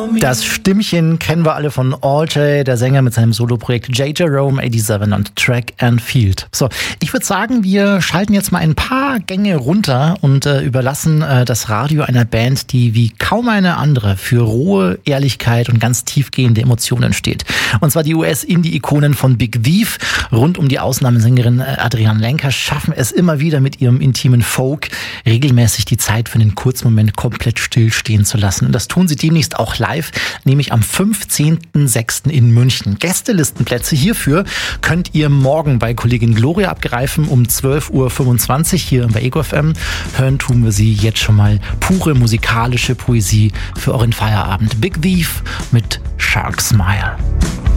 Das Stimmchen kennen wir alle von All-J, der Sänger mit seinem Soloprojekt J. Jerome 87 und Track and Field. So, ich würde sagen, wir schalten jetzt mal ein paar Gänge runter und überlassen das Radio einer Band, die wie kaum eine andere für rohe Ehrlichkeit und ganz tiefgehende Emotionen steht. Und zwar die US-Indie-Ikonen von Big Thief rund um die Ausnahmesängerin Adrienne Lenker schaffen es immer wieder mit ihrem intimen Folk regelmäßig die Zeit für einen kurzen Moment komplett stillstehen zu lassen. Und das tun sie demnächst auch live, nämlich am 15.06. in München. Gästelistenplätze hierfür könnt ihr morgen bei Kollegin Gloria abgreifen um 12.25 Uhr hier bei Ego FM. Hören tun wir sie jetzt schon mal. Pure musikalische Poesie für euren Feierabend. Big Thief mit Shark Smile.